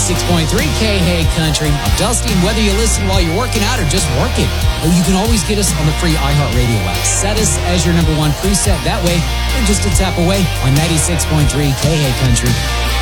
96.3 K-Hey Country. I'm Dusty, and whether you listen while you're working out or just working, you can always get us on the free iHeartRadio app. Set us as your number one preset. That way, we're just a tap away on 96.3 K-Hey Country.